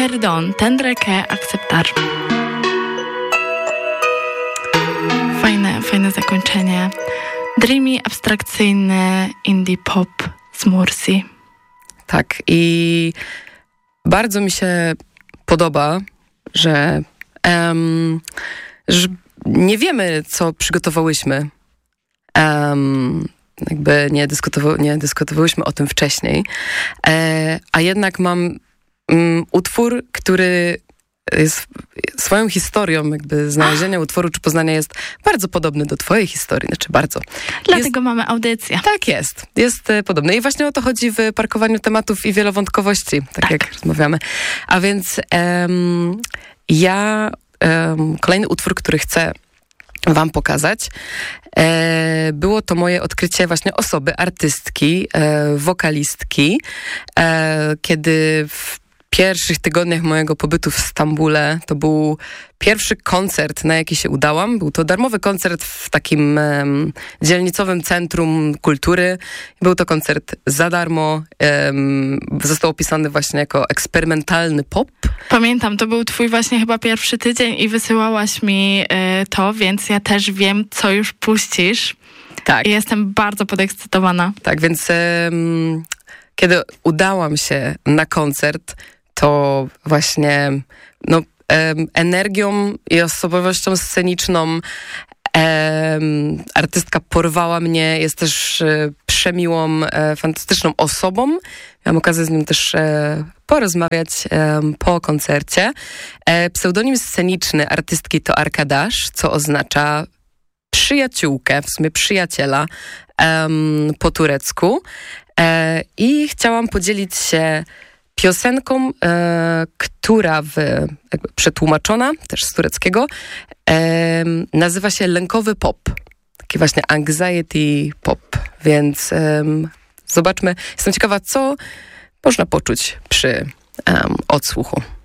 Perdón, tendré que aceptar. Fajne zakończenie. Dreamy, abstrakcyjny indie pop z Mursi. Tak, i bardzo mi się podoba, że nie wiemy, co przygotowałyśmy. Jakby nie dyskutowałyśmy o tym wcześniej. A jednak mam utwór, który jest swoją historią, jakby znalezienia utworu czy poznania jest bardzo podobny do twojej historii, znaczy bardzo. Dlatego mamy audycję. Tak jest. Jest podobny. I właśnie o to chodzi w parkowaniu tematów i wielowątkowości, tak jak rozmawiamy. A więc kolejny utwór, który chcę wam pokazać, było to moje odkrycie właśnie osoby, artystki, wokalistki, kiedy w pierwszych tygodniach mojego pobytu w Stambule to był pierwszy koncert, na jaki się udałam. Był to darmowy koncert w takim dzielnicowym centrum kultury. Był to koncert za darmo. Został opisany właśnie jako eksperymentalny pop. Pamiętam, to był twój właśnie chyba pierwszy tydzień i wysyłałaś mi to, więc ja też wiem, co już puścisz. Tak. I jestem bardzo podekscytowana. Tak, więc kiedy udałam się na koncert, to właśnie energią i osobowością sceniczną artystka porwała mnie. Jest też przemiłą, fantastyczną osobą. Miałam okazję z nim też porozmawiać po koncercie. Pseudonim sceniczny artystki to Arkadasz, co oznacza przyjaciółkę, w sumie przyjaciela po turecku. I chciałam podzielić się piosenką, która jakby przetłumaczona, też z tureckiego, nazywa się lękowy pop. Taki właśnie anxiety pop. Więc zobaczmy. Jestem ciekawa, co można poczuć przy odsłuchu.